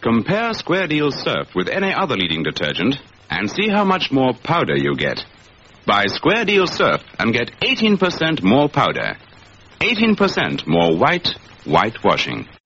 Compare Square Deal Surf with any other leading detergent and see how much more powder you get. Buy Square Deal Surf and get 18% more powder. 18% more white washing.